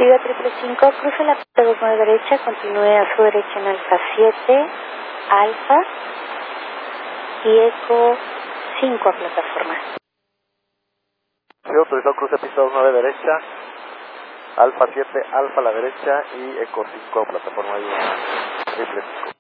Viva 555, cruce la pista 29 derecha, continúe a su derecha en Alfa 7, Alfa y Eco 5 a plataforma. Sí, autorizado cruce pista 29 derecha, Alfa 7, Alfa a la derecha y Eco 5 a plataforma 1, 335.